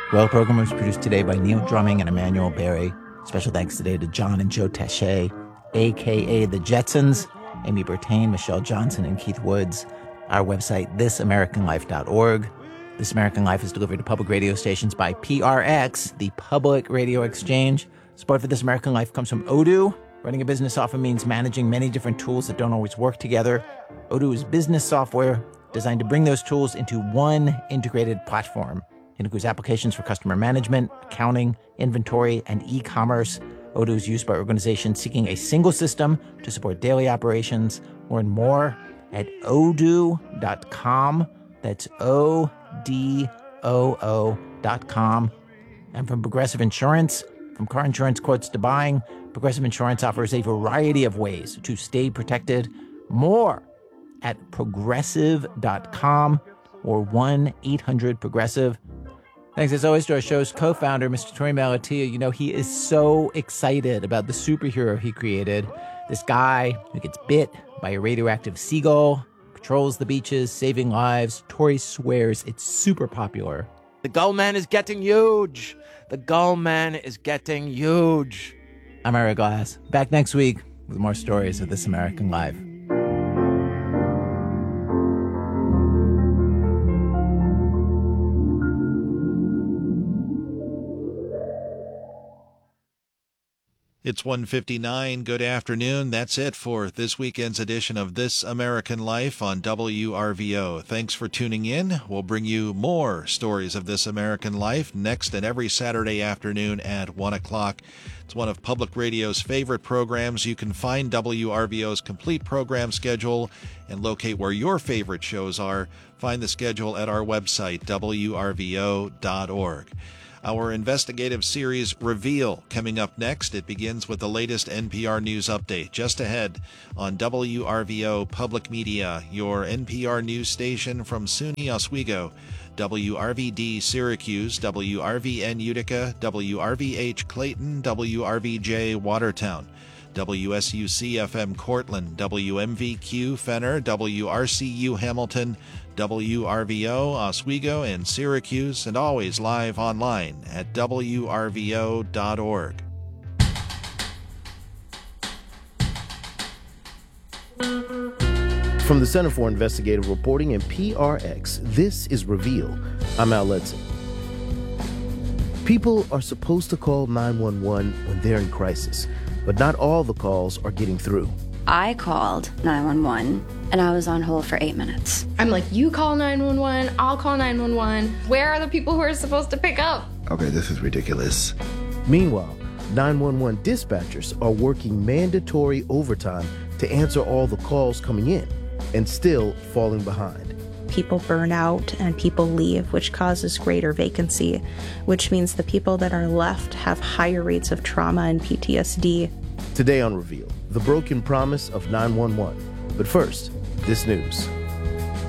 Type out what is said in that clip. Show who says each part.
Speaker 1: Well, program was produced today by Neil Drumming and Emmanuel Berry. Special thanks today to John and Joe Taché, a.k.a. The Jetsons, Amy Bertain, Michelle Johnson, and Keith Woods. Our website, thisamericanlife.org. This American Life is delivered to public radio stations by PRX, the Public Radio Exchange. Support for This American Life comes from Odoo. Running a business often means managing many different tools that don't always work together. Odoo is business software designed to bring those tools into one integrated platform. It includes applications for customer management, accounting, inventory, and e-commerce. Odoo is used by organizations seeking a single system to support daily operations. Learn more at odoo.com. That's ODOO.com. And from Progressive Insurance, from car insurance quotes to buying, Progressive Insurance offers a variety of ways to stay protected. More at progressive.com or 1-800-PROGRESSIVE. Thanks as always to our show's co-founder, Mr. Torey Malatia. You know, he is so excited about the superhero he created. This guy who gets bit by a radioactive seagull, patrols the beaches, saving lives. Torey swears it's super popular.
Speaker 2: The Gull Man is getting huge. The Gull Man is getting huge.
Speaker 1: I'm Ira Glass. Back next week with more stories of This American Life.
Speaker 3: It's 1:59. Good afternoon. That's it for this weekend's edition of This American Life on WRVO. Thanks for tuning in. We'll bring you more stories of This American Life next and every Saturday afternoon at 1 o'clock. It's one of public radio's favorite programs. You can find WRVO's complete program schedule and locate where your favorite shows are. Find the schedule at our website, WRVO.org. Our investigative series, Reveal, coming up next. It begins with the latest NPR News update. Just ahead on WRVO Public Media, your NPR news station from SUNY Oswego, WRVD Syracuse, WRVN Utica, WRVH Clayton, WRVJ Watertown, WSUC-FM Cortland, WMVQ Fenner, WRCU Hamilton, WRVO Oswego and Syracuse, and always live online at WRVO.org.
Speaker 4: From the Center for Investigative Reporting and PRX, this is Reveal. I'm Al Letson. People are supposed to call 911 when they're in crisis, but not all the calls are getting through.
Speaker 5: I called 911 and I was on hold for 8 minutes.
Speaker 6: I'm like, you call 911, I'll call 911. Where are the people who are supposed to pick up?
Speaker 7: Okay, this is ridiculous.
Speaker 4: Meanwhile, 911 dispatchers are working mandatory overtime to answer all the calls coming in and still falling behind.
Speaker 8: People burn out and people leave, which causes greater vacancy, which means the people that are left have higher rates of trauma and PTSD.
Speaker 4: Today on Reveal, the broken promise of 911. But first, this news.